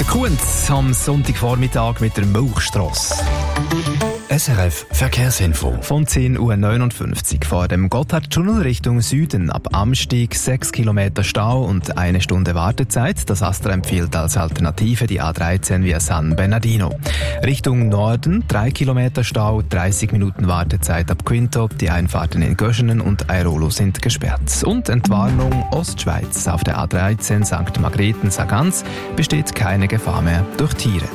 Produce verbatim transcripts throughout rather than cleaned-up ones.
Der Kuhn am Sonntagvormittag mit der Milchstrasse. S R F Verkehrsinfo. Von zehn Uhr neunundfünfzig vor dem Gotthardtunnel Richtung Süden ab Amstieg sechs Kilometer Stau und eine Stunde Wartezeit. Das Astra empfiehlt als Alternative die A dreizehn via San Bernardino. Richtung Norden drei Kilometer Stau, dreißig Minuten Wartezeit ab Quinto. Die Einfahrten in Göschenen und Airolo sind gesperrt. Und Entwarnung Ostschweiz. Auf der A dreizehn Sankt Margrethen-Sargans besteht keine Gefahr mehr durch Tiere.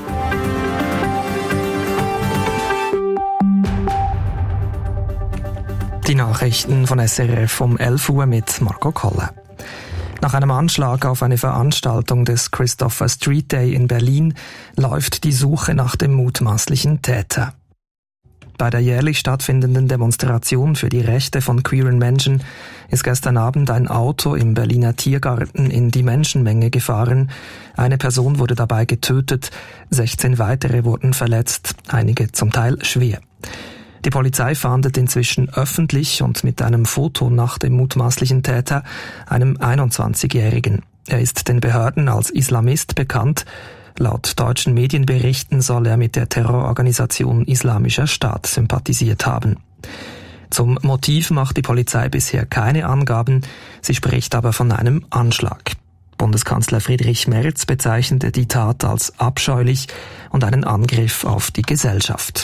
Die Nachrichten von S R F um elf Uhr mit Marco Kolle. Nach einem Anschlag auf eine Veranstaltung des Christopher Street Day in Berlin läuft die Suche nach dem mutmaßlichen Täter. Bei der jährlich stattfindenden Demonstration für die Rechte von queeren Menschen ist gestern Abend ein Auto im Berliner Tiergarten in die Menschenmenge gefahren. Eine Person wurde dabei getötet, sechzehn weitere wurden verletzt, einige zum Teil schwer. Die Polizei fahndet inzwischen öffentlich und mit einem Foto nach dem mutmaßlichen Täter, einem einundzwanzigjährigen. Er ist den Behörden als Islamist bekannt. Laut deutschen Medienberichten soll er mit der Terrororganisation Islamischer Staat sympathisiert haben. Zum Motiv macht die Polizei bisher keine Angaben, sie spricht aber von einem Anschlag. Bundeskanzler Friedrich Merz bezeichnete die Tat als abscheulich und einen Angriff auf die Gesellschaft.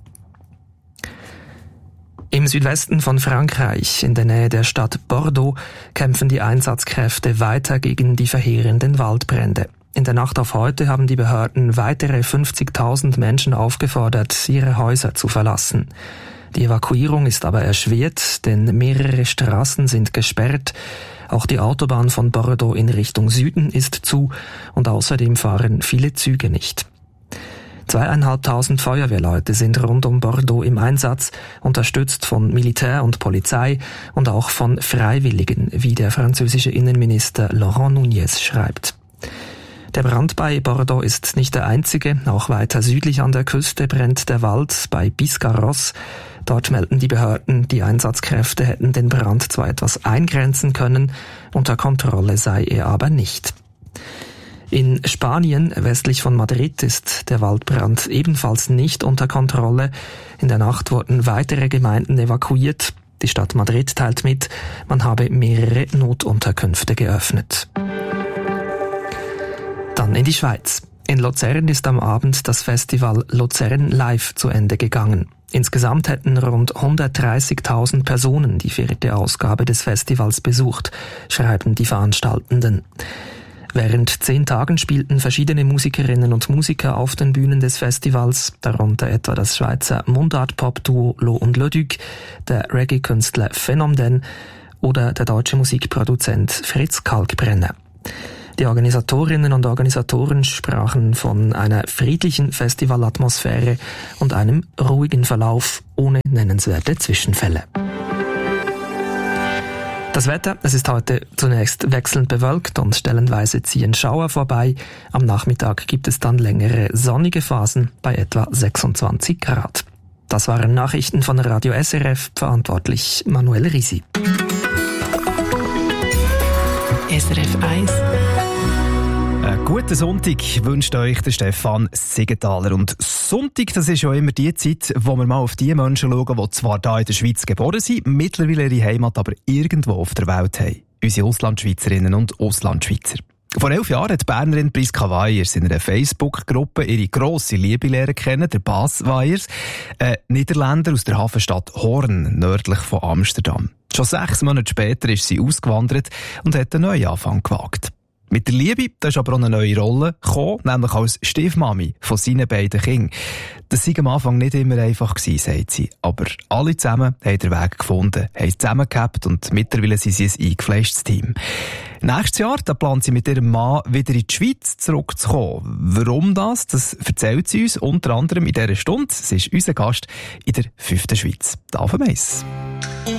Im Südwesten von Frankreich, in der Nähe der Stadt Bordeaux, kämpfen die Einsatzkräfte weiter gegen die verheerenden Waldbrände. In der Nacht auf heute haben die Behörden weitere fünfzigtausend Menschen aufgefordert, ihre Häuser zu verlassen. Die Evakuierung ist aber erschwert, denn mehrere Straßen sind gesperrt. Auch die Autobahn von Bordeaux in Richtung Süden ist zu und außerdem fahren viele Züge nicht. Zweieinhalbtausend Feuerwehrleute sind rund um Bordeaux im Einsatz, unterstützt von Militär und Polizei und auch von Freiwilligen, wie der französische Innenminister Laurent Nunez schreibt. Der Brand bei Bordeaux ist nicht der einzige, auch weiter südlich an der Küste brennt der Wald bei Biscarrosse. Dort melden die Behörden, die Einsatzkräfte hätten den Brand zwar etwas eingrenzen können, unter Kontrolle sei er aber nicht. In Spanien, westlich von Madrid, ist der Waldbrand ebenfalls nicht unter Kontrolle. In der Nacht wurden weitere Gemeinden evakuiert. Die Stadt Madrid teilt mit, man habe mehrere Notunterkünfte geöffnet. Dann in die Schweiz. In Luzern ist am Abend das Festival Luzern Live zu Ende gegangen. Insgesamt hätten rund hundertdreißigtausend Personen die vierte Ausgabe des Festivals besucht, schreiben die Veranstaltenden. Während zehn Tagen spielten verschiedene Musikerinnen und Musiker auf den Bühnen des Festivals, darunter etwa das Schweizer Mundart-Pop-Duo Lo und Leduc, der Reggae-Künstler Phenomden oder der deutsche Musikproduzent Fritz Kalkbrenner. Die Organisatorinnen und Organisatoren sprachen von einer friedlichen Festivalatmosphäre und einem ruhigen Verlauf ohne nennenswerte Zwischenfälle. Das Wetter, es ist heute zunächst wechselnd bewölkt und stellenweise ziehen Schauer vorbei. Am Nachmittag gibt es dann längere sonnige Phasen bei etwa sechsundzwanzig Grad. Das waren Nachrichten von Radio S R F, verantwortlich Manuel Risi. S R F eins. Einen guten Sonntag wünscht euch der Stefan Siegenthaler. Und Sonntag, das ist ja immer die Zeit, wo wir mal auf die Menschen schauen, die zwar hier in der Schweiz geboren sind, mittlerweile ihre Heimat aber irgendwo auf der Welt haben. Unsere Auslandschweizerinnen und Auslandschweizer. Vor elf Jahren hat die Bernerin Priska Weyers in einer Facebook-Gruppe ihre grosse Liebe lernen kennen, der Bas Weyers, ein Niederländer aus der Hafenstadt Hoorn, nördlich von Amsterdam. Schon sechs Monate später ist sie ausgewandert und hat einen Neuanfang gewagt. Mit der Liebe, da ist aber auch eine neue Rolle gekommen, nämlich als Stiefmami von seinen beiden Kindern. Das war am Anfang nicht immer einfach gewesen, sagt sie. Aber alle zusammen haben den Weg gefunden, haben zusammengehabt und mittlerweile sind sie ein eingefleischtes Team. Nächstes Jahr, da plant sie mit ihrem Mann wieder in die Schweiz zurückzukommen. Warum das? Das erzählt sie uns unter anderem in dieser Stunde. Sie ist unser Gast in der fünften Schweiz. Da auf dem Eis.